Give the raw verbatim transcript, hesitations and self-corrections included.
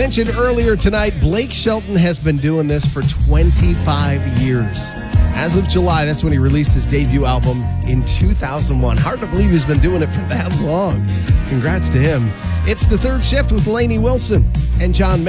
Mentioned earlier tonight, Blake Shelton has been doing this for twenty-five years. As of July, that's when he released his debut album in two thousand one. Hard to believe he's been doing it for that long. Congrats to him. It's The Third Shift with Lainey Wilson and John